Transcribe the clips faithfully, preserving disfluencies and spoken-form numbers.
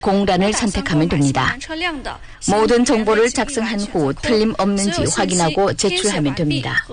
공란을 선택하면 됩니다. 모든 정보를 작성한 후 틀림없는지 확인하고 제출하면 됩니다.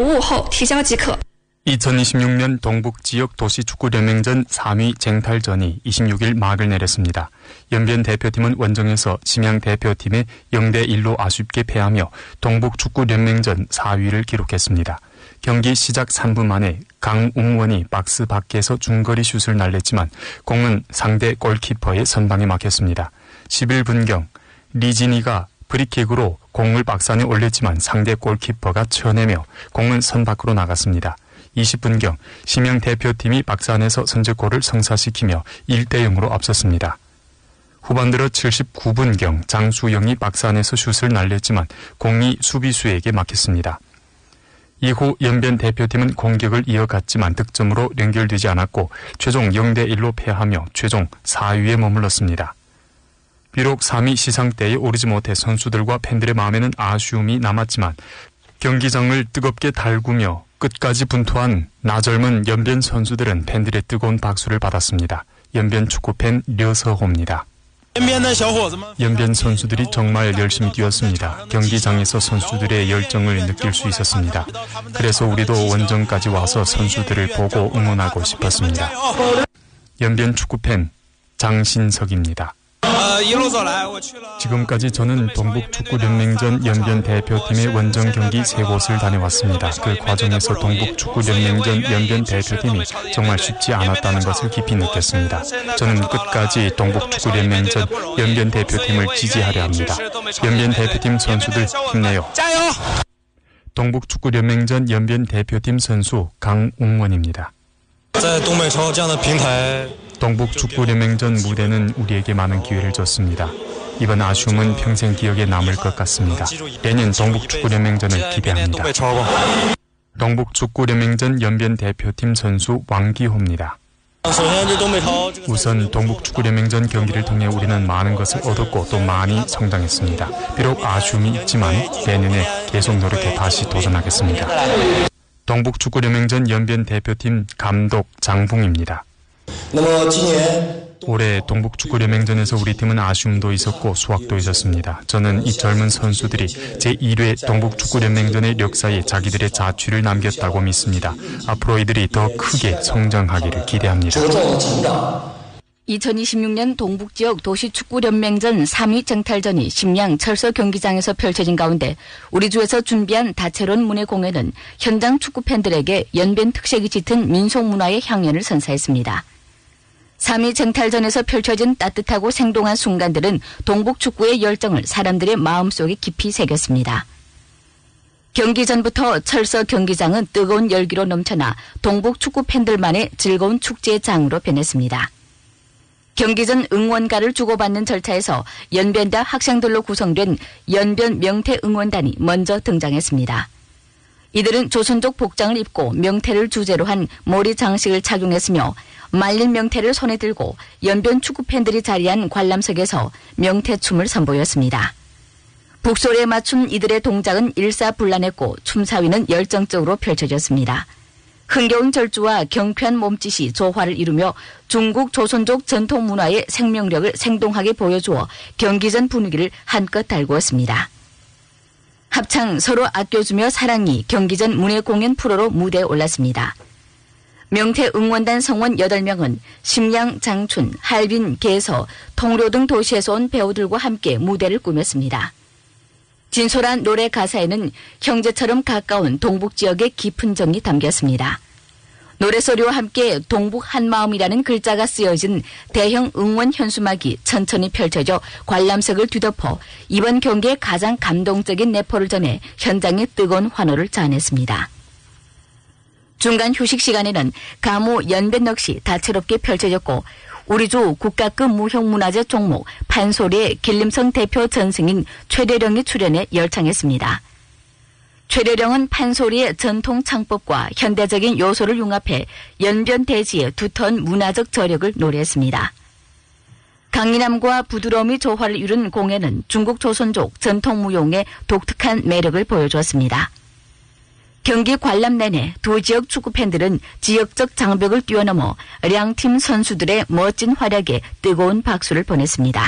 이천이십육 년 동북지역 도시축구연맹전 삼 위 쟁탈전이 이십육 일 막을 내렸습니다. 연변 대표팀은 원정에서 심양 대표팀에 영 대 일로 아쉽게 패하며 동북축구연맹전 사 위를 기록했습니다. 경기 시작 삼 분 만에 강웅원이 박스 밖에서 중거리 슛을 날렸지만 공은 상대 골키퍼의 선방에 막혔습니다. 십일 분경 리진이가 프리킥으로 공을 박스 안에 올렸지만 상대 골키퍼가 쳐내며 공은 선 밖으로 나갔습니다. 이십 분경 심양 대표팀이 박스 안에서 선제골을 성사시키며 일 대 영으로 앞섰습니다. 후반 들어 칠십구 분경 장수영이 박스 안에서 슛을 날렸지만 공이 수비수에게 막혔습니다. 이후 연변 대표팀은 공격을 이어갔지만 득점으로 연결되지 않았고 최종 영 대 일로 패하며 최종 사 위에 머물렀습니다. 비록 삼 위 시상대에 오르지 못해 선수들과 팬들의 마음에는 아쉬움이 남았지만 경기장을 뜨겁게 달구며 끝까지 분투한 나절문 연변 선수들은 팬들의 뜨거운 박수를 받았습니다. 연변 축구팬 려서호입니다. 연변 선수들이 정말 열심히 뛰었습니다. 경기장에서 선수들의 열정을 느낄 수 있었습니다. 그래서 우리도 원정까지 와서 선수들을 보고 응원하고 싶었습니다. 연변 축구팬 장신석입니다. 지금까지 저는 동북축구연맹전 연변 대표팀의 원정 경기 세 곳을 다녀왔습니다. 그 과정에서 동북축구연맹전 연변 대표팀이 정말 쉽지 않았다는 것을 깊이 느꼈습니다. 저는 끝까지 동북축구연맹전 연변 대표팀을 지지하려 합니다. 연변 대표팀 선수들 힘내요. 동북축구연맹전 연변 대표팀 선수 강웅원입니다. 동북축구연맹전 무대는 우리에게 많은 기회를 줬습니다. 이번 아쉬움은 평생 기억에 남을 것 같습니다. 내년 동북축구연맹전을 기대합니다. 동북축구연맹전 연변 대표팀 선수 왕기호입니다. 우선 동북축구연맹전 경기를 통해 우리는 많은 것을 얻었고 또 많이 성장했습니다. 비록 아쉬움이 있지만 내년에 계속 노력해 다시 도전하겠습니다. 동북축구연맹전 연변 대표팀 감독 장붕입니다. 올해 동북축구연맹전에서 우리 팀은 아쉬움도 있었고 수확도 있었습니다. 저는 이 젊은 선수들이 제일 회 동북축구연맹전의 역사에 자기들의 자취를 남겼다고 믿습니다. 앞으로 이들이 더 크게 성장하기를 기대합니다. 이천이십육 년 동북지역 도시축구연맹전 삼 위 쟁탈전이 심양 철서 경기장에서 펼쳐진 가운데 우리 주에서 준비한 다채로운 문예 공연은 현장 축구팬들에게 연변 특색이 짙은 민속문화의 향연을 선사했습니다. 삼 위 쟁탈전에서 펼쳐진 따뜻하고 생동한 순간들은 동북축구의 열정을 사람들의 마음속에 깊이 새겼습니다. 경기 전부터 철서 경기장은 뜨거운 열기로 넘쳐나 동북축구 팬들만의 즐거운 축제의 장으로 변했습니다. 경기 전 응원가를 주고받는 절차에서 연변대 학생들로 구성된 연변 명태 응원단이 먼저 등장했습니다. 이들은 조선족 복장을 입고 명태를 주제로 한 머리 장식을 착용했으며 말린 명태를 손에 들고 연변 축구팬들이 자리한 관람석에서 명태춤을 선보였습니다. 북소리에 맞춘 이들의 동작은 일사불란했고 춤사위는 열정적으로 펼쳐졌습니다. 흥겨운 절주와 경쾌한 몸짓이 조화를 이루며 중국 조선족 전통 문화의 생명력을 생동하게 보여주어 경기 전 분위기를 한껏 달구었습니다. 합창 서로 아껴주며 사랑이 경기 전 문예 공연 프로로 무대에 올랐습니다. 명태 응원단 성원 여덟 명은 심양, 장춘, 할빈, 개서, 통료 등 도시에서 온 배우들과 함께 무대를 꾸몄습니다. 진솔한 노래 가사에는 형제처럼 가까운 동북 지역의 깊은 정이 담겼습니다. 노래소리와 함께 동북 한마음이라는 글자가 쓰여진 대형 응원 현수막이 천천히 펼쳐져 관람석을 뒤덮어 이번 경기의 가장 감동적인 내포를 전해 현장의 뜨거운 환호를 자아냈습니다. 중간 휴식 시간에는 가무 연변 넋이 다채롭게 펼쳐졌고 우리주 국가급 무형문화재 종목 판소리의 길림성 대표 전승인 최대령이 출연해 열창했습니다. 최대령은 판소리의 전통 창법과 현대적인 요소를 융합해 연변 대지의 두터운 문화적 저력을 노래했습니다. 강인함과 부드러움이 조화를 이룬 공연은 중국 조선족 전통 무용의 독특한 매력을 보여주었습니다. 경기 관람 내내 두 지역 축구 팬들은 지역적 장벽을 뛰어넘어 양팀 선수들의 멋진 활약에 뜨거운 박수를 보냈습니다.